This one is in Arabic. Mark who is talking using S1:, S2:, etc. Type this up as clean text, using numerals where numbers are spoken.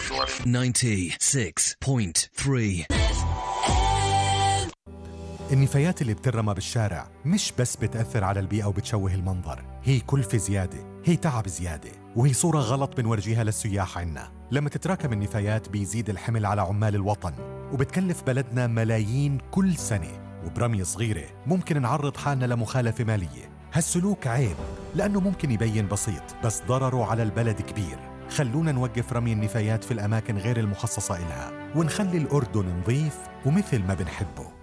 S1: 96.3.
S2: النفايات اللي بترمى بالشارع مش بس بتأثر على البيئة وبتشوه المنظر، هي كلفة زيادة، هي تعب زيادة، وهي صورة غلط بنورجيها للسياح عنا. لما تتراكم النفايات بيزيد الحمل على عمال الوطن، وبتكلف بلدنا ملايين كل سنة، وبرمية صغيرة ممكن نعرض حالنا لمخالفة مالية. هالسلوك عيب لأنه ممكن يبين بسيط بس ضرره على البلد كبير. خلونا نوقف رمي النفايات في الأماكن غير المخصصة إلها، ونخلي الأردن نظيف ومثل ما بنحبه.